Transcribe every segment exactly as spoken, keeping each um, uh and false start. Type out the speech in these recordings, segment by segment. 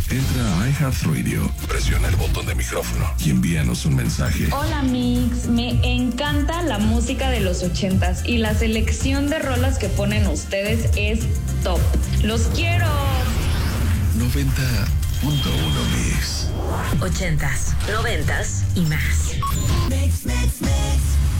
Entra a iHeartRadio, presiona el botón de micrófono y envíanos un mensaje. Hola Mix, me encanta la música de los ochentas y la selección de rolas que ponen ustedes es top. ¡Los quiero! noventa punto uno Mix. Ochentas, noventas y más. Mix, mix, mix.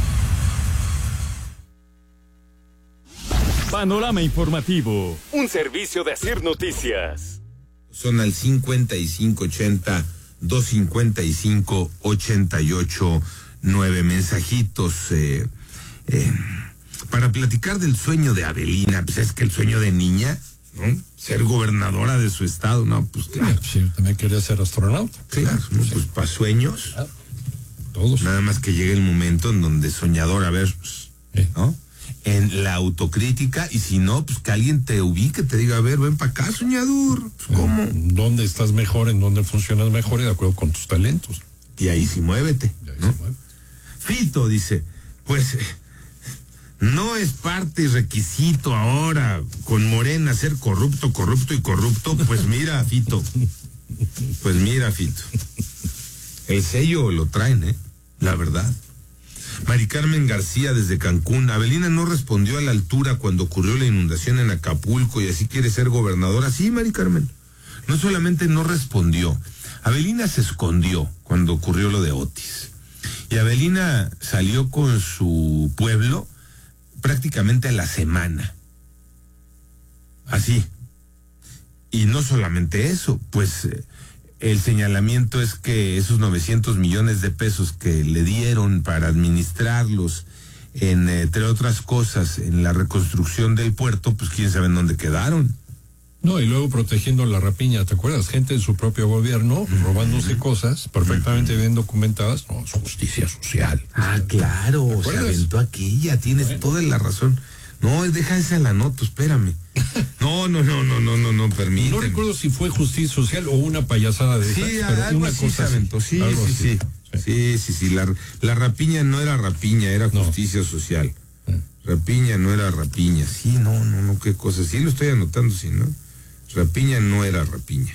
Panorama informativo, un servicio de Asir Noticias. Son al cincuenta y cinco ochenta, doscientos cincuenta y cinco, ochenta y ocho, nueve mensajitos eh, eh, para platicar del sueño de Avelina. Pues es que el sueño de niña, ¿no? Ser gobernadora de su estado, no, pues claro. Sí, también quería ser astronauta. Claro, ¿no? Sí. Pues para sueños. Claro. Todos. Nada más que llegue el momento en donde soñador, a ver, Sí. ¿no? En la autocrítica, y si no, pues que alguien te ubique, te diga, a ver, ven para acá, soñador. Pues, ¿cómo? ¿Dónde estás mejor? ¿En dónde funcionas mejor? Y de acuerdo con tus talentos. Y ahí sí muévete, Y ahí ¿no? se mueve. Fito dice, pues eh, no es parte y requisito ahora con Morena ser corrupto, corrupto y corrupto. Pues mira, Fito, pues mira, Fito, el sello lo traen, ¿eh? La verdad. Mari Carmen García desde Cancún. Avelina no respondió a la altura cuando ocurrió la inundación en Acapulco y así quiere ser gobernadora. Sí, Mari Carmen. No solamente no respondió, Avelina se escondió cuando ocurrió lo de Otis. Y Avelina salió con su pueblo prácticamente a la semana. Así. Y no solamente eso, pues eh, el señalamiento es que esos novecientos millones de pesos que le dieron para administrarlos, en, entre otras cosas, en la reconstrucción del puerto, pues quién sabe en dónde quedaron. No, y luego protegiendo la rapiña, ¿te acuerdas? Gente de su propio gobierno, robándose cosas perfectamente bien documentadas. No, es justicia social. Ah, claro, se aventó aquella, tienes bueno. toda la razón. No, deja esa la nota, espérame. No, no, no, no, no, no, no, permíteme. No recuerdo si fue justicia social o una payasada de sí, esas, pero algo una así cosa se aventó, sí, sí, sí, sí, sí, sí, sí, la, la rapiña no era rapiña, era justicia no. social. Sí. Rapiña no era rapiña, sí, no, no, no, qué cosa, sí lo estoy anotando, sí, ¿no? Rapiña no era rapiña.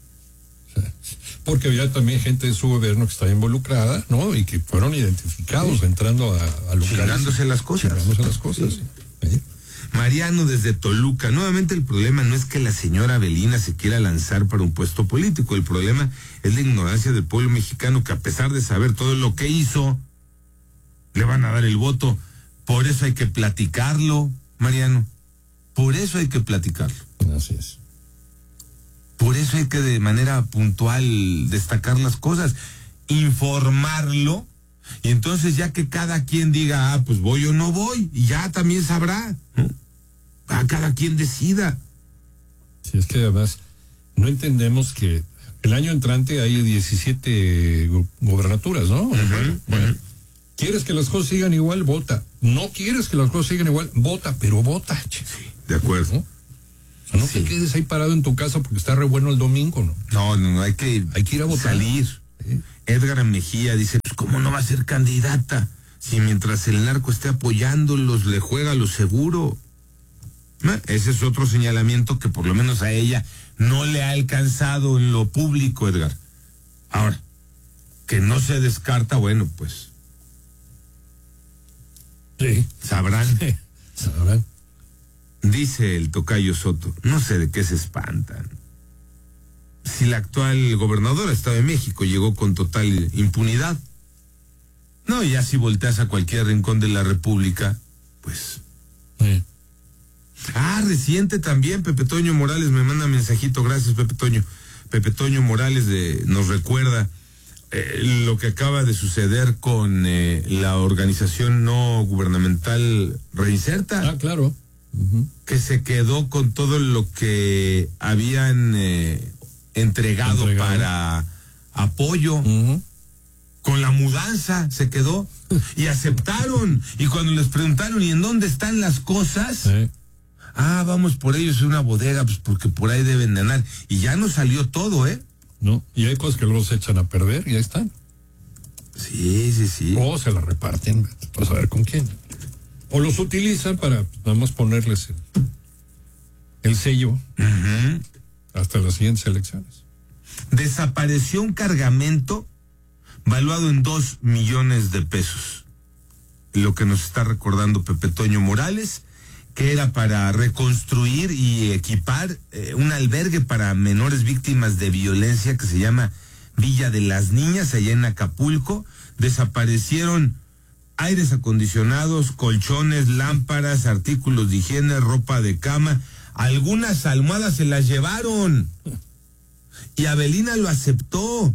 Porque había también gente de su gobierno que estaba involucrada, ¿no? Y que fueron identificados sí. entrando a, a locales. Chingándose las cosas. Chingándose las cosas, sí. Sí. Mariano desde Toluca. Nuevamente el problema no es que la señora Avelina se quiera lanzar para un puesto político. El problema es la ignorancia del pueblo mexicano que a pesar de saber todo lo que hizo, le van a dar el voto. Por eso hay que platicarlo, Mariano. Por eso hay que platicarlo. Así es. Por eso hay que de manera puntual destacar las cosas, informarlo, y entonces ya que cada quien diga, ah, pues voy o no voy, y ya también sabrá, ¿no? Ah, cada quien decida. Sí, es que además no entendemos que el año entrante hay diecisiete gobernaturas, ¿no? Uh-huh, bueno, bueno. Uh-huh. ¿Quieres que las cosas sigan igual? Vota. No quieres que las cosas sigan igual, vota, pero vota. Sí, de acuerdo. ¿No? O sea, no sí. te quedes ahí parado en tu casa porque está re bueno el domingo, ¿no? No, no, no, hay que, hay que ir a votar. Salir. ¿Sí? Edgar Mejía dice, pues ¿cómo no va a ser candidata? Si mientras el narco esté apoyándolos, le juega lo seguro. ¿Eh? Ese es otro señalamiento que por lo menos a ella no le ha alcanzado en lo público, Edgar. Ahora, que no se descarta, bueno, pues. Sí. Sabrán. Sí. Sabrán. Dice el tocayo Soto, no sé de qué se espantan. Si la actual gobernadora Estado de México llegó con total impunidad. No, ya si volteas a cualquier rincón de la República, pues. Sí. Ah, reciente también, Pepe Toño Morales me manda mensajito, gracias Pepe Toño. Pepe Toño Morales de, nos recuerda eh, lo que acaba de suceder con eh, la organización no gubernamental Reinserta. Ah, claro. Uh-huh. Que se quedó con todo lo que habían eh, entregado, entregado para apoyo. Uh-huh. Con la mudanza se quedó y aceptaron. Y cuando les preguntaron ¿y en dónde están las cosas? Sí. Ah, vamos por ellos en una bodega, pues porque por ahí deben de andar. Y ya no salió todo, ¿eh? No, y hay cosas que luego se echan a perder y ahí están. Sí, sí, sí. O se las reparten, vas a ver con quién. O los utilizan para nada más ponerles el, el sello uh-huh. hasta las siguientes elecciones. desapareció un cargamento valuado en dos millones de pesos. Lo que nos está recordando Pepe Toño Morales, que era para reconstruir y equipar eh, un albergue para menores víctimas de violencia que se llama Villa de las Niñas, allá en Acapulco. Desaparecieron aires acondicionados, colchones, lámparas, artículos de higiene, ropa de cama. Algunas almohadas se las llevaron. Y Avelina lo aceptó.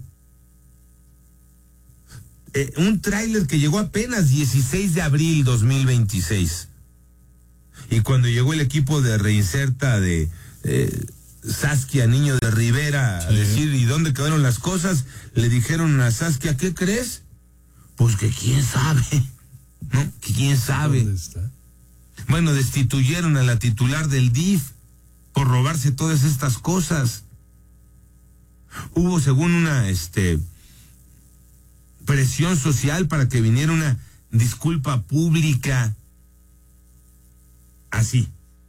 Eh, un tráiler que llegó apenas dieciséis de abril dos mil veintiséis. Y cuando llegó el equipo de Reinserta de eh, Saskia Niño de Rivera a sí. decir, ¿y dónde quedaron las cosas? Le dijeron a Saskia, ¿qué crees? Pues que quién sabe, ¿no? Que quién sabe. ¿Dónde está? Bueno, destituyeron a la titular del D I F por robarse todas estas cosas. Hubo, según una este presión social para que viniera una disculpa pública. Así.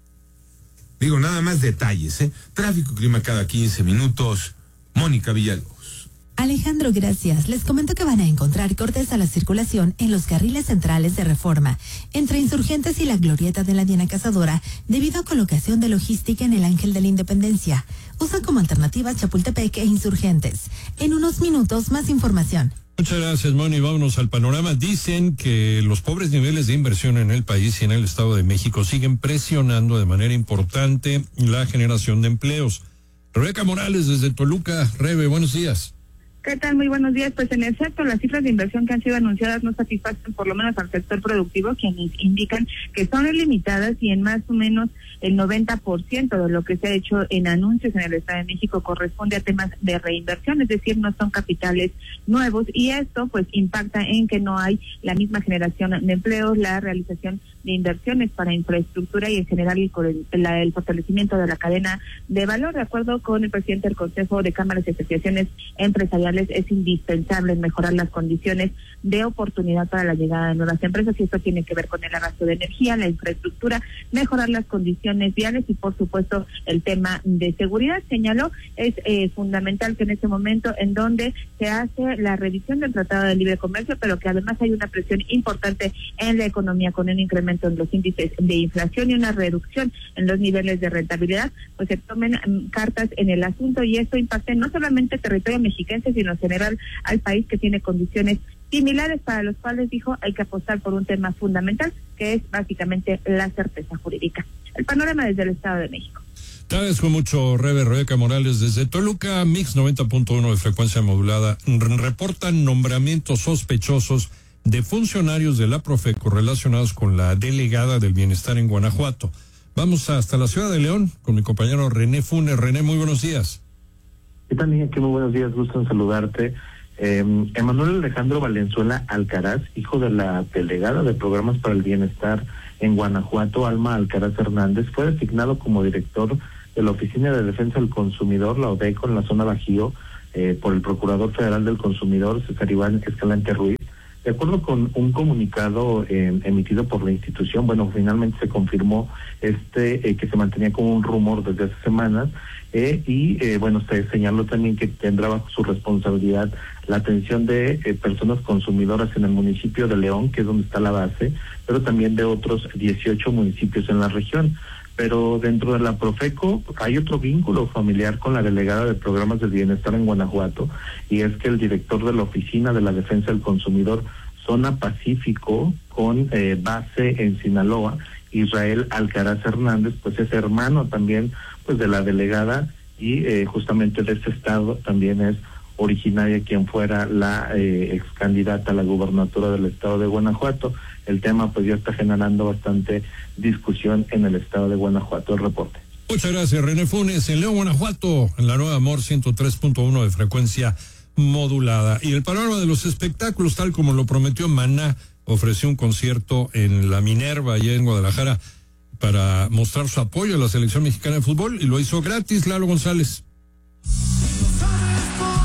Digo, nada más detalles, ¿eh? Tráfico, clima cada quince minutos. Mónica Villalobos. Alejandro, gracias. Les comento que van a encontrar cortes a la circulación en los carriles centrales de Reforma, entre Insurgentes y la Glorieta de la Diana Cazadora, debido a colocación de logística en el Ángel de la Independencia. Usan como alternativa Chapultepec e Insurgentes. En unos minutos, más información. Muchas gracias, Moni. Vámonos al panorama. Dicen que los pobres niveles de inversión en el país y en el Estado de México siguen presionando de manera importante la generación de empleos. Rebeca Morales, desde Toluca. Rebe, buenos días. ¿Qué tal? Muy buenos días. Pues en efecto, las cifras de inversión que han sido anunciadas no satisfacen por lo menos al sector productivo, quienes indican que son ilimitadas y en más o menos el noventa por ciento de lo que se ha hecho en anuncios en el Estado de México corresponde a temas de reinversión, es decir, no son capitales nuevos, y esto pues impacta en que no hay la misma generación de empleos, la realización de inversiones para infraestructura y en general el, la, el fortalecimiento de la cadena de valor. De acuerdo con el presidente del Consejo de Cámaras y Asociaciones Empresariales, es indispensable mejorar las condiciones de oportunidad para la llegada de nuevas empresas, y esto tiene que ver con el abasto de energía, la infraestructura, mejorar las condiciones viales y por supuesto el tema de seguridad. Señaló, es eh, fundamental que en este momento en donde se hace la revisión del Tratado de Libre Comercio, pero que además hay una presión importante en la economía con un incremento en los índices de inflación y una reducción en los niveles de rentabilidad, pues se tomen um, cartas en el asunto, y esto impacta no solamente el territorio mexiquense, sino en general al país, que tiene condiciones similares, para los cuales dijo hay que apostar por un tema fundamental, que es básicamente la certeza jurídica. El panorama desde el Estado de México. Te agradezco mucho, Rebe. Rebeca Morales desde Toluca. Mix noventa punto uno de frecuencia modulada. Reportan nombramientos sospechosos de funcionarios de la Profeco relacionados con la delegada del bienestar en Guanajuato. Vamos hasta la ciudad de León con mi compañero René Funes. René, muy buenos días. ¿Qué tal, Miguel? Muy buenos días, gusto en saludarte. Eh, Emanuel Alejandro Valenzuela Alcaraz, hijo de la delegada de Programas para el Bienestar en Guanajuato, Alma Alcaraz Hernández, fue designado como director de la Oficina de Defensa del Consumidor, la ODECO, en la zona Bajío, eh, por el Procurador Federal del Consumidor, César Iván Escalante Ruiz. De acuerdo con un comunicado eh, emitido por la institución, bueno, finalmente se confirmó este eh, que se mantenía como un rumor desde hace semanas, eh, y eh, bueno, se señaló también que tendrá bajo su responsabilidad la atención de eh, personas consumidoras en el municipio de León, que es donde está la base, pero también de otros dieciocho municipios en la región. Pero dentro de la Profeco hay otro vínculo familiar con la delegada de Programas del Bienestar en Guanajuato, y es que el director de la Oficina de la Defensa del Consumidor Zona Pacífico, con eh, base en Sinaloa, Israel Alcaraz Hernández, pues es hermano también pues de la delegada, y eh, justamente de ese estado también es originaria quien fuera la eh, ex candidata a la gubernatura del estado de Guanajuato. El tema pues ya está generando bastante discusión en el estado de Guanajuato. El reporte. Muchas gracias, René Funes. En León, Guanajuato, en la Nueva Amor ciento tres punto uno de frecuencia modulada. Y el panorama de los espectáculos, tal como lo prometió Maná, ofreció un concierto en la Minerva, allá en Guadalajara, para mostrar su apoyo a la selección mexicana de fútbol, y lo hizo gratis. Lalo González.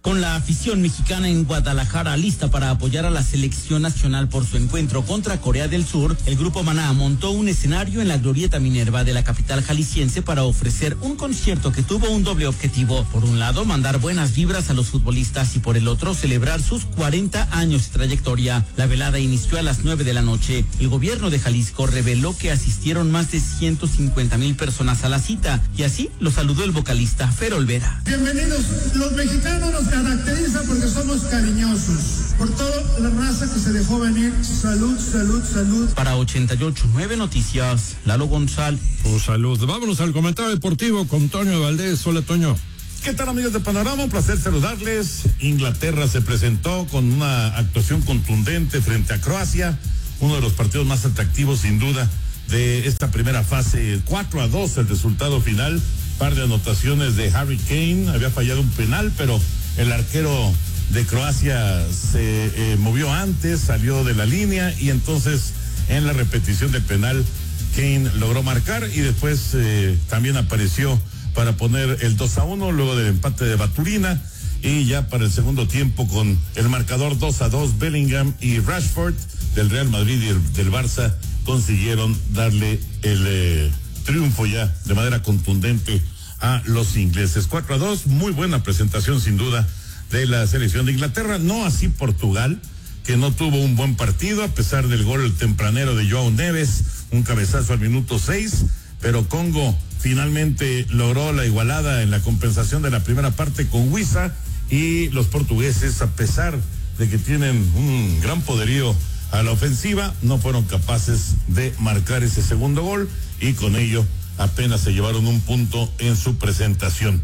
Con la afición mexicana en Guadalajara lista para apoyar a la selección nacional por su encuentro contra Corea del Sur, el Grupo Maná montó un escenario en la Glorieta Minerva de la capital jalisciense para ofrecer un concierto que tuvo un doble objetivo. Por un lado, mandar buenas vibras a los futbolistas y por el otro, celebrar sus cuarenta años de trayectoria. La velada inició a las nueve de la noche. El gobierno de Jalisco reveló que asistieron más de ciento cincuenta mil personas a la cita y así lo saludó el vocalista Fer Olvera. Bienvenidos, los mexicanos nos caracteriza porque somos cariñosos. Por toda la raza que se dejó venir, salud, salud, salud. Para ochenta y ocho punto nueve Noticias, Lalo González. Oh, salud. Vámonos al comentario deportivo con Toño Valdés. Hola, Toño. ¿Qué tal, amigos de Panorama? Un placer saludarles. Inglaterra se presentó con una actuación contundente frente a Croacia, uno de los partidos más atractivos sin duda de esta primera fase. cuatro a dos el resultado final, par de anotaciones de Harry Kane, había fallado un penal, pero el arquero de Croacia se eh, movió antes, salió de la línea y entonces en la repetición del penal Kane logró marcar y después eh, también apareció para poner el dos a uno luego del empate de Baturina y ya para el segundo tiempo con el marcador dos a dos Bellingham y Rashford del Real Madrid y el, del Barça consiguieron darle el eh, triunfo ya de manera contundente a los ingleses. cuatro a dos, muy buena presentación sin duda de la selección de Inglaterra, no así Portugal, que no tuvo un buen partido a pesar del gol tempranero de João Neves, un cabezazo al minuto seis, pero Congo finalmente logró la igualada en la compensación de la primera parte con Wissa y los portugueses, a pesar de que tienen un gran poderío a la ofensiva, no fueron capaces de marcar ese segundo gol y con ello apenas se llevaron un punto en su presentación.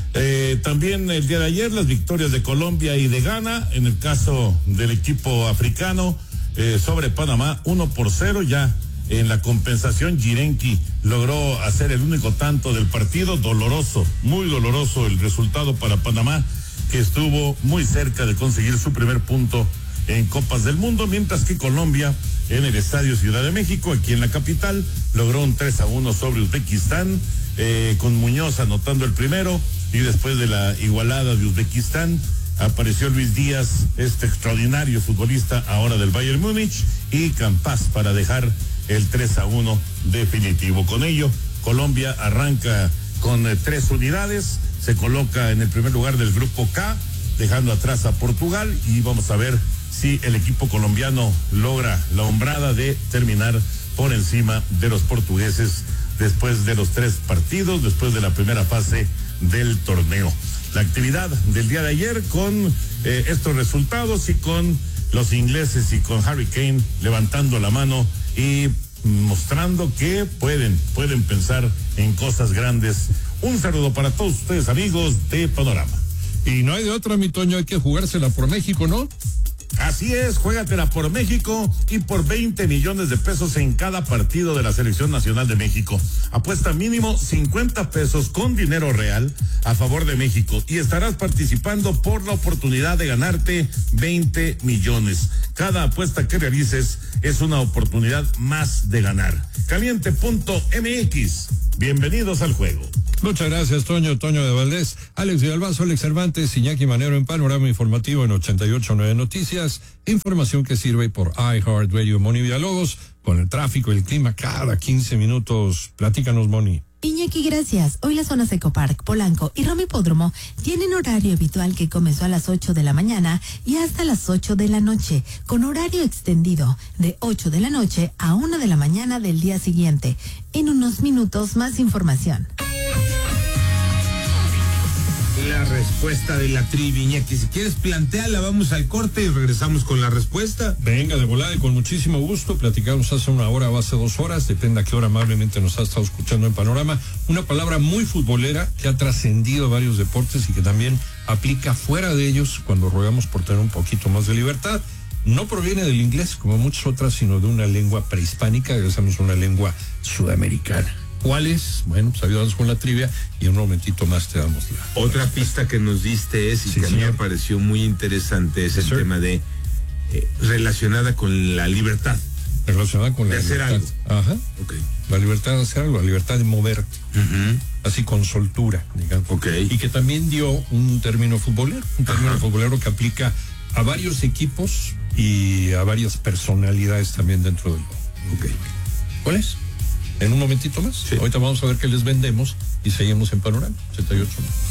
Eh, también el día de ayer las victorias de Colombia y de Ghana, en el caso del equipo africano eh, sobre Panamá, uno por cero ya en la compensación. Yirenki logró hacer el único tanto del partido, doloroso, muy doloroso el resultado para Panamá, que estuvo muy cerca de conseguir su primer punto en Copas del Mundo, mientras que Colombia en el Estadio Ciudad de México, aquí en la capital, logró un tres a uno sobre Uzbekistán, eh, con Muñoz anotando el primero, y después de la igualada de Uzbekistán, apareció Luis Díaz, este extraordinario futbolista ahora del Bayern Múnich, y Campas para dejar el tres a uno definitivo. Con ello, Colombia arranca con eh, tres unidades, se coloca en el primer lugar del grupo K, dejando atrás a Portugal, y vamos a ver si el equipo colombiano logra la hombrada de terminar por encima de los portugueses después de los tres partidos, después de la primera fase del torneo. La actividad del día de ayer con eh, estos resultados y con los ingleses y con Harry Kane levantando la mano y mostrando que pueden, pueden pensar en cosas grandes. Un saludo para todos ustedes, amigos de Panorama. Y no hay de otra, mi Toño, hay que jugársela por México, ¿no? Así es, juégatela por México y por veinte millones de pesos en cada partido de la Selección Nacional de México. Apuesta mínimo cincuenta pesos con dinero real a favor de México y estarás participando por la oportunidad de ganarte veinte millones. Cada apuesta que realices es una oportunidad más de ganar. Caliente punto M X. Bienvenidos al juego. Muchas gracias, Toño, Toño de Valdés, Alex Villalbazo, Alex Cervantes, Iñaki Manero en Panorama Informativo en ochenta y ocho punto nueve Noticias, información que sirve por iHeartRadio. Moni Villalobos, con el tráfico y el clima cada quince minutos. Platícanos, Moni. Iñaki, gracias. Hoy las zonas Ecopark, Polanco y Roma Hipódromo tienen horario habitual que comenzó a las ocho de la mañana y hasta las ocho de la noche, con horario extendido de ocho de la noche a una de la mañana del día siguiente. En unos minutos, más información. La respuesta de la trivia, Iñaki. Si quieres plantearla, vamos al corte y regresamos con la respuesta. Venga, de volada y con muchísimo gusto. Platicamos hace una hora o hace dos horas, depende a qué hora amablemente nos ha estado escuchando en Panorama. Una palabra muy futbolera que ha trascendido varios deportes y que también aplica fuera de ellos cuando rogamos por tener un poquito más de libertad. No proviene del inglés, como muchas otras, sino de una lengua prehispánica, que llamamos una lengua sudamericana. ¿Cuál es? Bueno, pues ayudamos con la trivia y en un momentito más te damos la... Otra pista que nos diste es, y sí, que a mí me pareció muy interesante, es el sí, tema de eh, relacionada con la libertad. Relacionada con la de hacer libertad. algo. Ajá. Okay. La libertad de hacer algo, la libertad de moverte. Uh-huh. Así con soltura, digamos. Okay. Y que también dio un término futbolero, un término Ajá. futbolero que aplica a varios equipos y a varias personalidades también dentro del juego. Okay. ¿Cuál es? En un momentito más. Sí. Ahorita vamos a ver qué les vendemos y seguimos en Panorama ochenta y ocho.